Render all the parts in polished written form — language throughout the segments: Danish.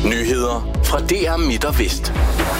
Nyheder fra DR Midt og Vest.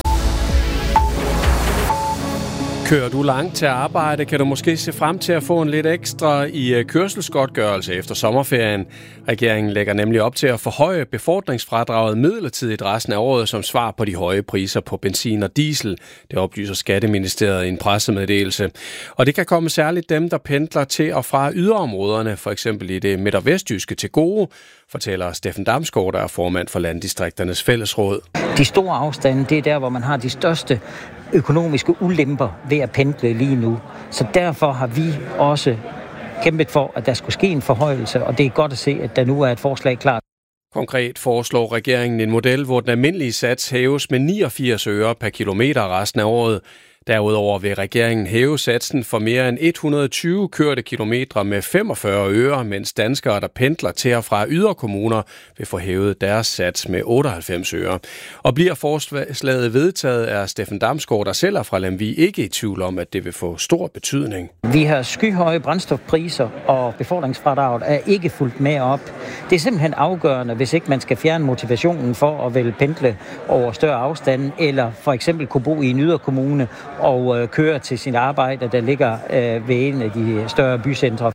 Kører du langt til arbejde, kan du måske se frem til at få en lidt ekstra i kørselsgodtgørelse efter sommerferien. Regeringen lægger nemlig op til at forhøje befordringsfradraget midlertidigt resten af året som svar på de høje priser på benzin og diesel. Det oplyser Skatteministeriet i en pressemeddelelse. Og det kan komme særligt dem, der pendler til og fra yderområderne, for eksempel i det midt- og vestjyske til gode, fortæller Steffen Damsgaard, der er formand for Landdistrikternes Fællesråd. De store afstande, det er der, hvor man har de største økonomiske ulemper ved at pendle lige nu. Så derfor har vi også kæmpet for, at der skulle ske en forhøjelse, og det er godt at se, at der nu er et forslag klar. Konkret foreslår regeringen en model, hvor den almindelige sats hæves med 89 øre per kilometer resten af året. Derudover vil regeringen hæve satsen for mere end 120 kørte kilometer med 45 øre, mens danskere, der pendler til og fra yderkommuner, vil få hævet deres sats med 98 øre. Og bliver forslaget vedtaget, er Steffen Damsgaard, der selv er fra Lemvig, ikke i tvivl om, at det vil få stor betydning. Vi har skyhøje brændstofpriser, og befordringsfradraget er ikke fulgt med op. Det er simpelthen afgørende, hvis ikke man skal fjerne motivationen for at vælge pendle over større afstande, eller for eksempel kunne bo i en yderkommune og køre til sin arbejde, der ligger ved en af de større bycentre.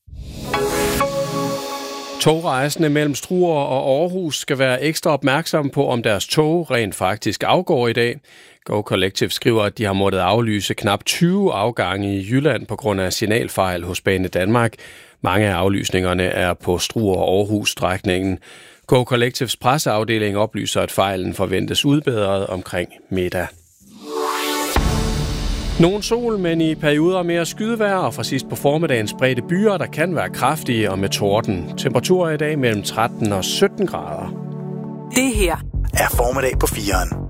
Togrejsende mellem Struer og Aarhus skal være ekstra opmærksomme på, om deres tog rent faktisk afgår i dag. Go Collective skriver, at de har måttet aflyse knap 20 afgange i Jylland på grund af signalfejl hos Banedanmark. Mange af aflysningerne er på Struer-Aarhus-strækningen. Go Collectives presseafdeling oplyser, at fejlen forventes udbedret omkring middag. Nogle sol, men i perioder mere skydevejr, og fra sidst på formiddagen spredte byer, der kan være kraftige og med torden. Temperaturer i dag mellem 13 og 17 grader. Det her er Formiddag på 4'eren.